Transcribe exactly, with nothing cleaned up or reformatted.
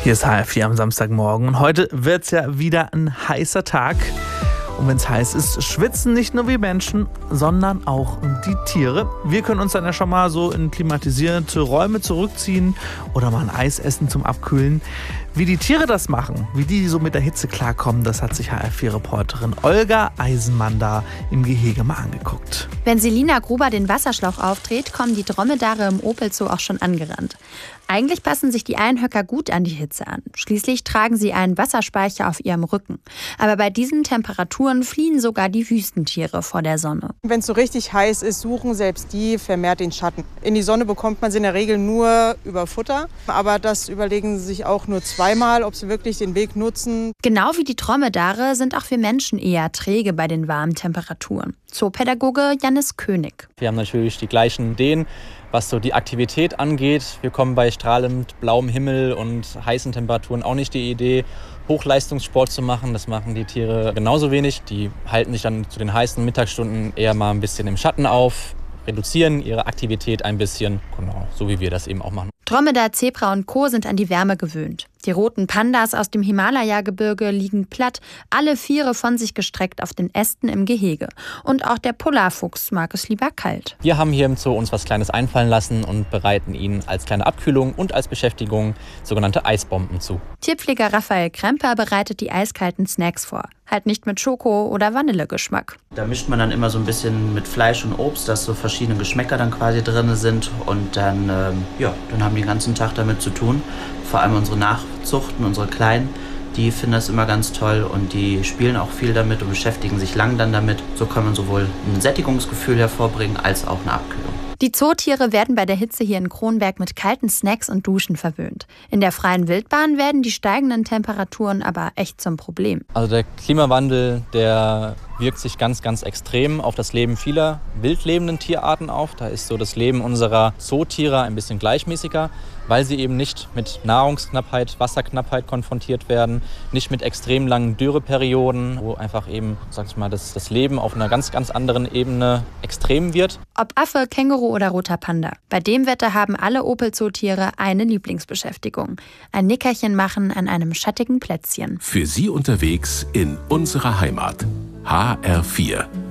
Hier ist H R vier am Samstagmorgen und heute wird es ja wieder ein heißer Tag. Und wenn es heiß ist, schwitzen nicht nur wir Menschen, sondern auch die Tiere. Wir können uns dann ja schon mal so in klimatisierte Räume zurückziehen oder mal ein Eis essen zum Abkühlen. Wie die Tiere das machen, wie die so mit der Hitze klarkommen, das hat sich H R vier-Reporterin Olga Eisenmann da im Gehege mal angeguckt. Wenn Selina Gruber den Wasserschlauch aufdreht, kommen die Dromedare im Opel Zoo auch schon angerannt. Eigentlich passen sich die Einhöcker gut an die Hitze an. Schließlich tragen sie einen Wasserspeicher auf ihrem Rücken. Aber bei diesen Temperaturen fliehen sogar die Wüstentiere vor der Sonne. Wenn es so richtig heiß ist, suchen selbst die vermehrt den Schatten. In die Sonne bekommt man sie in der Regel nur über Futter. Aber das überlegen sie sich auch nur zweimal, ob sie wirklich den Weg nutzen. Genau wie die Dromedare sind auch wir Menschen eher träge bei den warmen Temperaturen. Zoopädagoge Jannis König. Wir haben natürlich die gleichen Ideen, was so die Aktivität angeht. Wir kommen bei strahlend blauem Himmel und heißen Temperaturen auch nicht die Idee, Hochleistungssport zu machen. Das machen die Tiere genauso wenig. Die halten sich dann zu den heißen Mittagsstunden eher mal ein bisschen im Schatten auf, reduzieren ihre Aktivität ein bisschen, genau, so wie wir das eben auch machen. Dromedar, Zebra und Co. sind an die Wärme gewöhnt. Die roten Pandas aus dem Himalaya-Gebirge liegen platt, alle Viere von sich gestreckt auf den Ästen im Gehege. Und auch der Polarfuchs mag es lieber kalt. Wir haben hier im Zoo uns was Kleines einfallen lassen und bereiten ihnen als kleine Abkühlung und als Beschäftigung sogenannte Eisbomben zu. Tierpfleger Raphael Kremper bereitet die eiskalten Snacks vor. Halt nicht mit Schoko- oder Vanillegeschmack. Da mischt man dann immer so ein bisschen mit Fleisch und Obst, dass so verschiedene Geschmäcker dann quasi drin sind. Und dann, ähm, ja, dann haben die den ganzen Tag damit zu tun. Vor allem unsere Nachzuchten, unsere Kleinen, die finden das immer ganz toll und die spielen auch viel damit und beschäftigen sich lang dann damit. So kann man sowohl ein Sättigungsgefühl hervorbringen als auch eine Abkühlung. Die Zootiere werden bei der Hitze hier in Kronberg mit kalten Snacks und Duschen verwöhnt. In der freien Wildbahn werden die steigenden Temperaturen aber echt zum Problem. Also der Klimawandel, der wirkt sich ganz, ganz extrem auf das Leben vieler wildlebenden Tierarten auf. Da ist so das Leben unserer Zootiere ein bisschen gleichmäßiger, weil sie eben nicht mit Nahrungsknappheit, Wasserknappheit konfrontiert werden, nicht mit extrem langen Dürreperioden, wo einfach eben, sag ich mal, das, das Leben auf einer ganz, ganz anderen Ebene extrem wird. Ob Affe, Känguru oder roter Panda. Bei dem Wetter haben alle Opel-Zootiere eine Lieblingsbeschäftigung. Ein Nickerchen machen an einem schattigen Plätzchen. Für Sie unterwegs in unserer Heimat. H R vier.